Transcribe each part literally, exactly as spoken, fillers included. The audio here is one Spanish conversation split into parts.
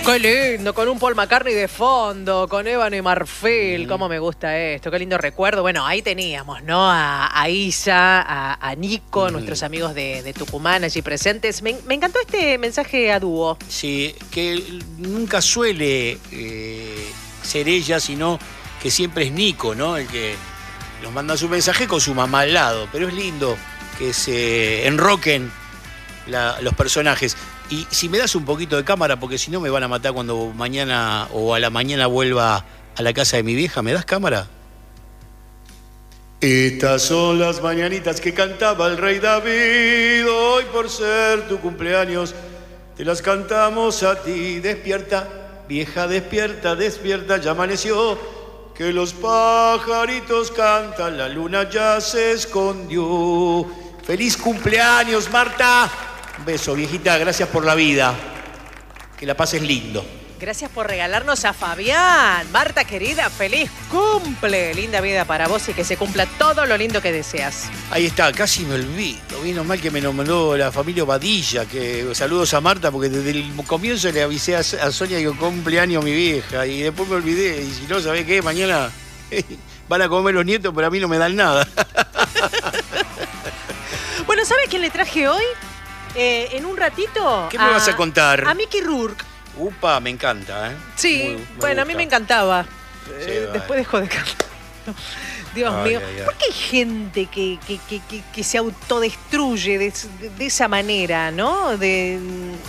Qué lindo, con un Paul McCartney de fondo, con Ébano y Marfil, mm. cómo me gusta esto, qué lindo recuerdo. Bueno, ahí teníamos, ¿no? A, a Isa, a, a Nico, mm. nuestros amigos de, de Tucumán allí presentes. Me, me encantó este mensaje a dúo. Sí, que nunca suele eh, ser ella, sino que siempre es Nico, ¿no? El que nos manda su mensaje con su mamá al lado. Pero es lindo que se enroquen la, los personajes. Y si me das un poquito de cámara, porque si no me van a matar cuando mañana o a la mañana vuelva a la casa de mi vieja, ¿me das cámara? Estas son las mañanitas que cantaba el rey David. Hoy por ser tu cumpleaños, te las cantamos a ti. Despierta, vieja, despierta, despierta, ya amaneció. Que los pajaritos cantan, la luna ya se escondió. ¡Feliz cumpleaños, Marta! Un beso, viejita, gracias por la vida. Que la pases lindo. Gracias por regalarnos a Fabián. Marta, querida, feliz cumple. Linda vida para vos y que se cumpla todo lo lindo que deseas. Ahí está, casi me olvido. Vino mal que me nombró la familia Badilla. Que saludos a Marta, porque desde el comienzo le avisé a, a Sonia que cumpleaños mi vieja. Y después me olvidé. Y si no, ¿sabés qué? Mañana van a comer los nietos, pero a mí no me dan nada. Bueno, ¿sabes quién le traje hoy? Eh, en un ratito... ¿Qué me a, vas a contar? A Mickey Rourke. Upa, me encanta, ¿eh? Sí, Muy, bueno, gusta. A mí me encantaba. Sí, eh, después dejó de cantar. Dios ay, mío. Ay, ay. ¿Por qué hay gente que, que, que, que, que se autodestruye de, de, de esa manera, ¿no? De,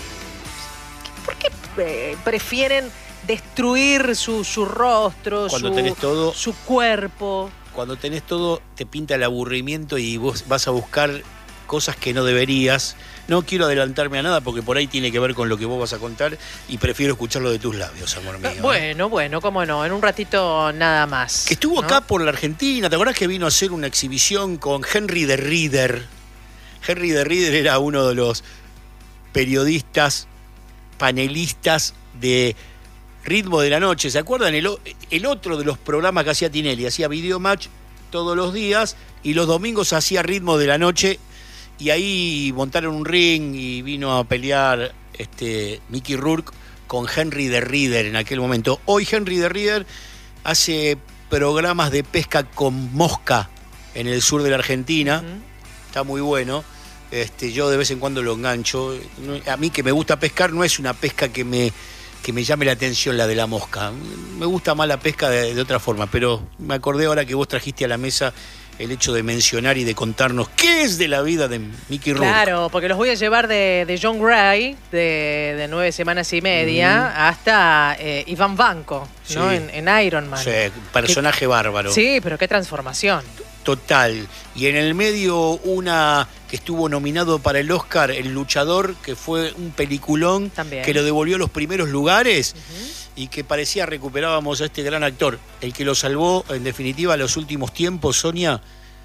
¿Por qué eh, prefieren destruir su, su rostro, Cuando su, tenés todo, su cuerpo? Cuando tenés todo, te pinta el aburrimiento y vos vas a buscar cosas que no deberías. No quiero adelantarme a nada porque por ahí tiene que ver con lo que vos vas a contar y prefiero escucharlo de tus labios, amor mío. Bueno, ¿eh? bueno, cómo no, en un ratito nada más. Que estuvo ¿no? acá por la Argentina, ¿te acordás que vino a hacer una exhibición con Henry de Rieder? Henry de Rieder era uno de los periodistas, panelistas de Ritmo de la Noche, ¿se acuerdan? El, el otro de los programas que hacía Tinelli, hacía Videomatch todos los días y los domingos hacía Ritmo de la Noche. Y ahí montaron un ring y vino a pelear este, Mickey Rourke con Henry de Rieder en aquel momento. Hoy Henry de Rieder hace programas de pesca con mosca en el sur de la Argentina. Uh-huh. Está muy bueno. Este, yo de vez en cuando lo engancho. A mí que me gusta pescar no es una pesca que me, que me llame la atención la de la mosca. Me gusta más la pesca de, de otra forma. Pero me acordé ahora que vos trajiste a la mesa el hecho de mencionar y de contarnos qué es de la vida de Mickey Rourke. Claro, porque los voy a llevar de, de John Gray, de, de nueve semanas y media, mm. hasta eh, Iván Banco, sí. ¿no? En, en Iron Man. Sí, personaje ¿Qué? bárbaro. Sí, pero qué transformación. Total. Y en el medio una que estuvo nominado para el Oscar, El Luchador, que fue un peliculón También. que lo devolvió a los primeros lugares. Uh-huh. Y que parecía recuperábamos a este gran actor. El que lo salvó, en definitiva, los últimos tiempos, Sonia,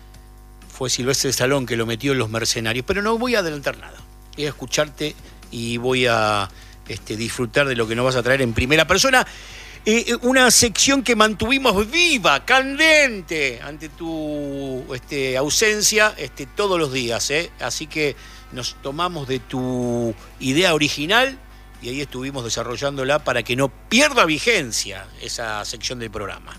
fue Sylvester Stallone, que lo metió en Los Mercenarios. Pero no voy a adelantar nada. Voy a escucharte y voy a este, disfrutar de lo que nos vas a traer en primera persona. Eh, una sección que mantuvimos viva, candente, ante tu este, ausencia este, todos los días. ¿eh? Así que nos tomamos de tu idea original y ahí estuvimos desarrollándola para que no pierda vigencia esa sección del programa.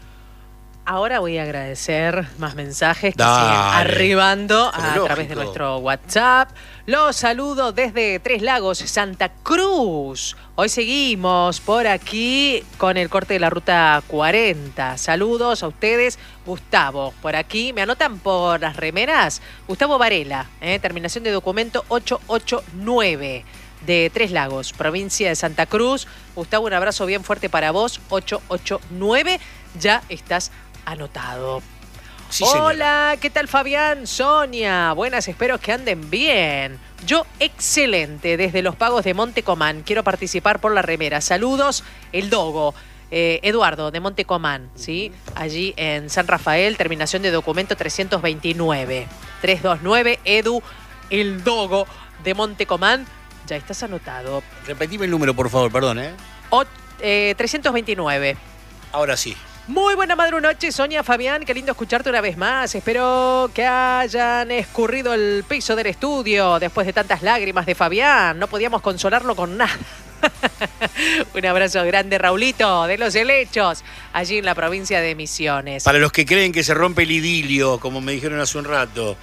Ahora voy a agradecer más mensajes que siguen arribando a lógico. través de nuestro WhatsApp. Los saludo desde Tres Lagos, Santa Cruz. Hoy seguimos por aquí con el corte de la ruta cuarenta. Saludos a ustedes. Gustavo, por aquí, me anotan por las remeras. Gustavo Varela, eh, terminación de documento ocho ocho nueve. De Tres Lagos, provincia de Santa Cruz. Gustavo, un abrazo bien fuerte para vos, ocho ocho nueve, ya estás anotado. Sí, hola, señora. ¿Qué tal Fabián? Sonia, buenas, espero que anden bien. Yo excelente, desde Los Pagos de Montecomán, quiero participar por la remera. Saludos, el Dogo. Eh, Eduardo, de Montecomán, ¿sí? Allí en San Rafael, terminación de documento trescientos veintinueve. trescientos veintinueve, Edu, el Dogo, de Montecomán. Ya estás anotado. Repetime el número, por favor, perdón, ¿eh? O, eh trescientos veintinueve. Ahora sí. Muy buena madre noche, Sonia, Fabián. Qué lindo escucharte una vez más. Espero que hayan escurrido el piso del estudio después de tantas lágrimas de Fabián. No podíamos consolarlo con nada. Un abrazo grande, Raulito, de Los Helechos, allí en la provincia de Misiones. Para los que creen que se rompe el idilio, como me dijeron hace un rato.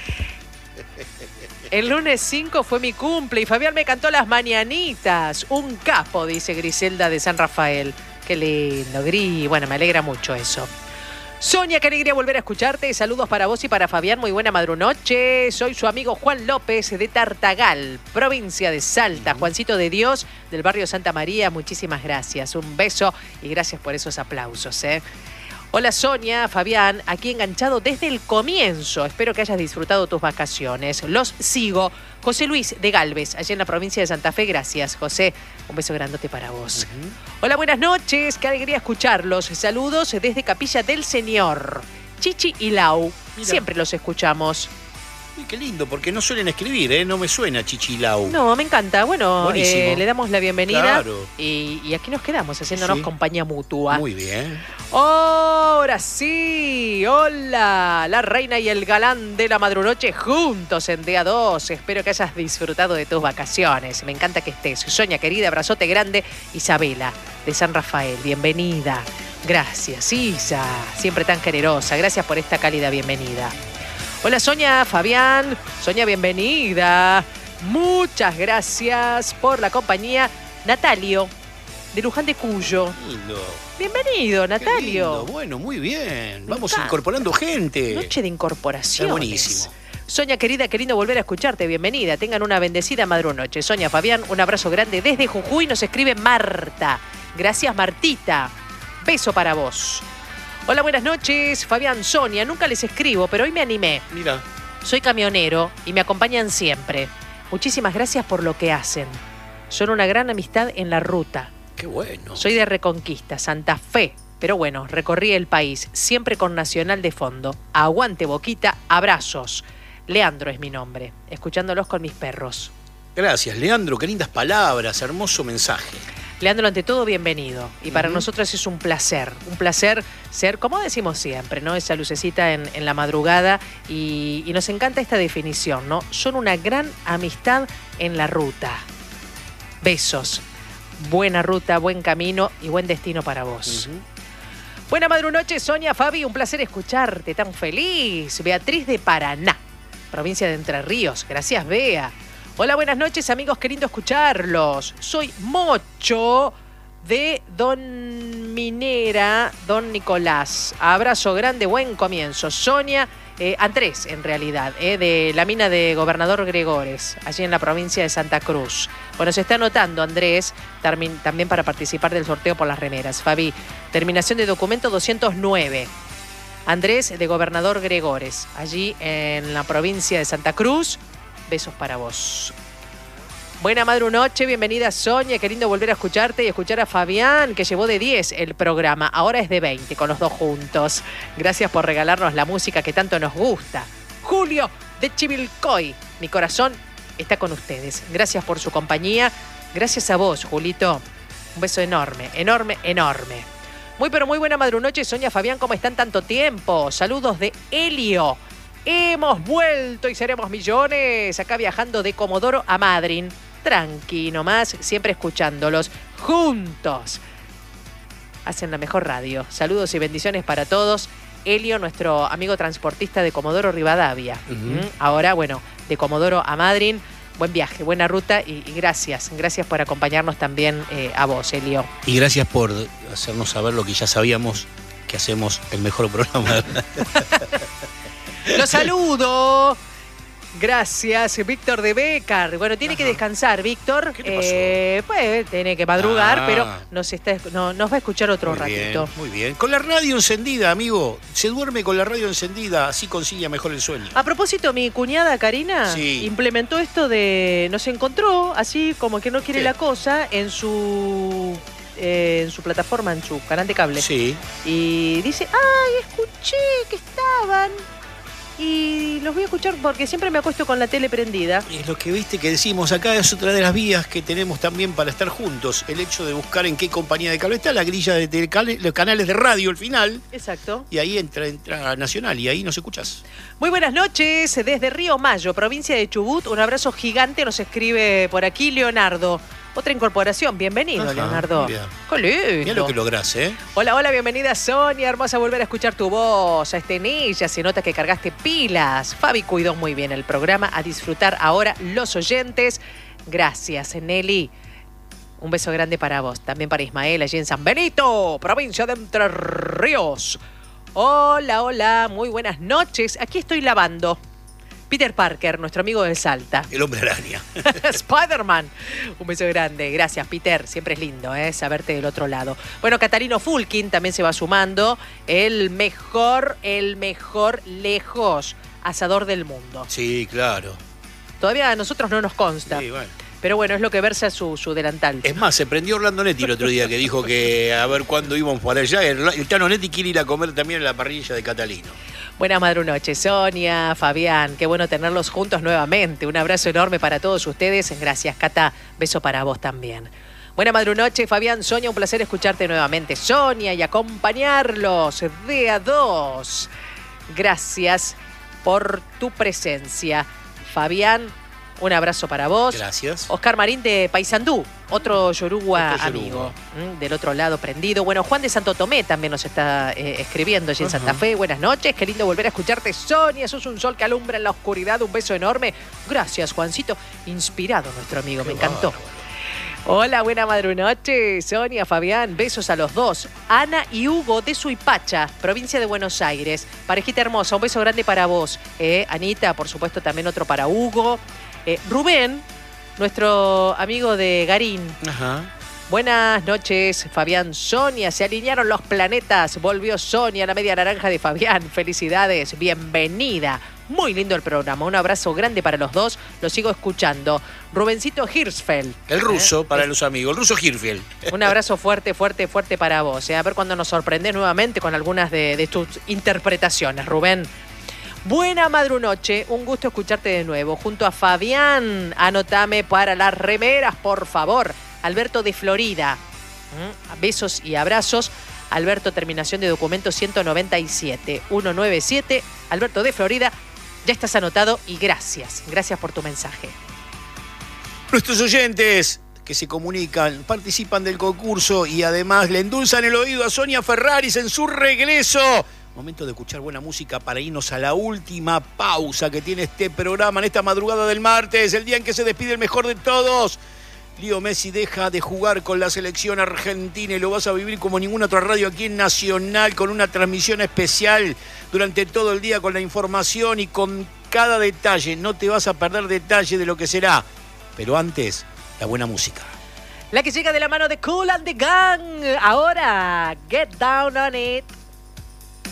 El lunes cinco fue mi cumple y Fabián me cantó las mañanitas. Un capo, dice Griselda de San Rafael. Qué lindo, Gris. Bueno, me alegra mucho eso. Sonia, qué alegría volver a escucharte. Saludos para vos y para Fabián. Muy buena madrunoche. Soy su amigo Juan López de Tartagal, provincia de Salta. Juancito de Dios, del barrio Santa María. Muchísimas gracias. Un beso y gracias por esos aplausos, ¿eh? Hola Sonia, Fabián, aquí enganchado desde el comienzo. Espero que hayas disfrutado tus vacaciones. Los sigo. José Luis de Galvez, allá en la provincia de Santa Fe. Gracias, José. Un beso grandote para vos. Uh-huh. Hola, buenas noches. Qué alegría escucharlos. Saludos desde Capilla del Señor. Chichi y Lau. Mira. Siempre los escuchamos. Uy, qué lindo, porque no suelen escribir, ¿eh? No me suena Chichilau. No, me encanta. Bueno, eh, le damos la bienvenida. Claro. Y, y aquí nos quedamos haciéndonos sí. compañía mutua. Muy bien. Ahora sí. Hola, la reina y el galán de la madrunoche juntos en día dos. Espero que hayas disfrutado de tus vacaciones. Me encanta que estés. Sonia, querida, abrazote grande. Isabela, de San Rafael. Bienvenida. Gracias, Isa. Siempre tan generosa. Gracias por esta cálida bienvenida. Hola Sonia, Fabián, Sonia, bienvenida. Muchas gracias por la compañía. Natalio, de Luján de Cuyo. Lindo. Bienvenido, Natalio. Lindo. Bueno, muy bien. Vamos ah, incorporando gente. Noche de incorporación. Está buenísimo. Sonia, querida, qué lindo volver a escucharte. Bienvenida. Tengan una bendecida madrunoche. Sonia, Fabián, un abrazo grande desde Jujuy. Nos escribe Marta. Gracias, Martita. Beso para vos. Hola, buenas noches, Fabián, Sonia. Nunca les escribo, pero hoy me animé. Mira. Soy camionero y me acompañan siempre. Muchísimas gracias por lo que hacen. Son una gran amistad en la ruta. Qué bueno. Soy de Reconquista, Santa Fe. Pero bueno, recorrí el país, siempre con Nacional de fondo. Aguante, Boquita, abrazos. Leandro es mi nombre, escuchándolos con mis perros. Gracias, Leandro. Qué lindas palabras, hermoso mensaje. Leandro, ante todo, bienvenido. Y para uh-huh. nosotros es un placer, un placer ser, como decimos siempre, ¿no? Esa lucecita en, en la madrugada. Y, y nos encanta esta definición, ¿no? Son una gran amistad en la ruta. Besos. Buena ruta, buen camino y buen destino para vos. Uh-huh. Buena madrunoche, Sonia, Fabi. Un placer escucharte, tan feliz. Beatriz de Paraná, provincia de Entre Ríos. Gracias, Bea. Hola, buenas noches, amigos, qué lindo escucharlos. Soy Mocho de Don Minera, Don Nicolás. Abrazo grande, buen comienzo. Sonia, eh, Andrés, en realidad, eh, de la mina de Gobernador Gregores, allí en la provincia de Santa Cruz. Bueno, se está anotando, Andrés, termin, también para participar del sorteo por las remeras. Fabi, terminación de documento doscientos nueve. Andrés, de Gobernador Gregores, allí en la provincia de Santa Cruz. Besos para vos. Buena madrunoche, bienvenida Sonia, qué lindo volver a escucharte y escuchar a Fabián, que llevó de diez el programa, ahora es de veinte con los dos juntos. Gracias por regalarnos la música que tanto nos gusta. Julio de Chivilcoy, mi corazón está con ustedes. Gracias por su compañía, gracias a vos, Julito. Un beso enorme, enorme, enorme. Muy pero muy buena madrunoche, Sonia, Fabián, ¿cómo están tanto tiempo? Saludos de Helio. Hemos vuelto y seremos millones. Acá viajando de Comodoro a Madryn. Tranqui nomás, siempre escuchándolos juntos. Hacen la mejor radio. Saludos y bendiciones para todos. Helio, nuestro amigo transportista de Comodoro Rivadavia. Uh-huh. ¿Mm? Ahora, bueno, de Comodoro a Madryn. Buen viaje, buena ruta y, y gracias. Gracias por acompañarnos también eh, a vos, Helio. Y gracias por hacernos saber lo que ya sabíamos, que hacemos el mejor programa. Los saludo. Gracias, Víctor de Becar. Bueno, tiene Ajá. que descansar, Víctor. ¿Qué te pasó? Eh, pues tiene que madrugar, ah. pero nos, está, no, nos va a escuchar otro muy ratito. Bien, muy bien. Con la radio encendida, amigo. Se duerme con la radio encendida, así consigue mejor el sueño. A propósito, mi cuñada Karina sí. implementó esto de... Nos encontró, así como que no quiere ¿Qué? la cosa, en su... Eh, en su plataforma, en su canal de cable. Sí. Y dice, ay, escuché que estaban... Y los voy a escuchar porque siempre me acuesto con la tele prendida. Y es lo que viste que decimos acá, es otra de las vías que tenemos también para estar juntos. El hecho de buscar en qué compañía de cable está, la grilla de, de cable, los canales de radio al final. Exacto. Y ahí entra, entra Nacional y ahí nos escuchás. Muy buenas noches, desde Río Mayo, provincia de Chubut. Un abrazo gigante, nos escribe por aquí Leonardo. Otra incorporación, bienvenido, Ajá, Leonardo. Mira. ¡Qué lindo! Mira lo que lográs, ¿eh? Hola, hola, bienvenida Sonia, hermosa volver a escuchar tu voz. A Estenilla, se nota que cargaste pilas. Fabi cuidó muy bien el programa, a disfrutar ahora los oyentes. Gracias, Nelly. Un beso grande para vos, también para Ismael, allí en San Benito, provincia de Entre Ríos. Hola, hola, muy buenas noches. Aquí estoy lavando. Peter Parker, nuestro amigo del Salta. El hombre araña. Spider-Man. Un beso grande. Gracias, Peter. Siempre es lindo, ¿eh? Saberte del otro lado. Bueno, Catarino Fulkin también se va sumando. El mejor, el mejor lejos asador del mundo. Sí, claro. Todavía a nosotros no nos consta. Sí, bueno. Pero bueno, es lo que versa su, su delantal. Es más, se prendió Orlando Netti el otro día que dijo que a ver cuándo íbamos por allá. El, el Tano Netti quiere ir a comer también en la parrilla de Catalino. Buenas madrunoches, Sonia, Fabián. Qué bueno tenerlos juntos nuevamente. Un abrazo enorme para todos ustedes. Gracias, Cata. Beso para vos también. Buenas madrunoches, Fabián, Sonia. Un placer escucharte nuevamente, Sonia, y acompañarlos de a dos. Gracias por tu presencia. Fabián, un abrazo para vos. Gracias. Oscar Marín de Paysandú, otro yoruba otro amigo, yoruba. Del otro lado prendido. Bueno, Juan de Santo Tomé también nos está eh, escribiendo allí en Santa Fe. Buenas noches, qué lindo volver a escucharte, Sonia. Sos un sol que alumbra en la oscuridad. Un beso enorme. Gracias, Juancito. Inspirado nuestro amigo, qué me encantó. Bárbaro. Hola, buena madrunoche, Sonia, Fabián, besos a los dos. Ana y Hugo de Suipacha, provincia de Buenos Aires. Parejita hermosa, un beso grande para vos. Eh, Anita, por supuesto, también otro para Hugo. Eh, Rubén, nuestro amigo de Garín. Ajá. Buenas noches, Fabián, Sonia. Se alinearon los planetas. Volvió Sonia, la media naranja de Fabián. Felicidades, bienvenida. Muy lindo el programa. Un abrazo grande para los dos. Lo sigo escuchando. Rubencito Hirschfeld. El ruso, ¿eh? para es... los amigos. El ruso Hirschfeld. Un abrazo fuerte, fuerte, fuerte para vos. ¿eh? A ver cuándo nos sorprendes nuevamente con algunas de, de tus interpretaciones, Rubén. Buena madrunoche, un gusto escucharte de nuevo. Junto a Fabián, anotame para las remeras, por favor. Alberto de Florida. ¿Mm? Besos y abrazos. Alberto, terminación de documento ciento noventa y siete. ciento noventa y siete. Alberto de Florida, ya estás anotado y gracias. Gracias por tu mensaje. Nuestros oyentes que se comunican, participan del concurso y además le endulzan el oído a Sonia Ferraris en su regreso. Momento de escuchar buena música para irnos a la última pausa que tiene este programa en esta madrugada del martes, el día en que se despide el mejor de todos. Leo Messi deja de jugar con la selección argentina y lo vas a vivir como ninguna otra radio aquí en Nacional, con una transmisión especial durante todo el día con la información y con cada detalle. No te vas a perder detalle de lo que será. Pero antes, la buena música. La que llega de la mano de Kool and the Gang. Ahora, Get Down on It.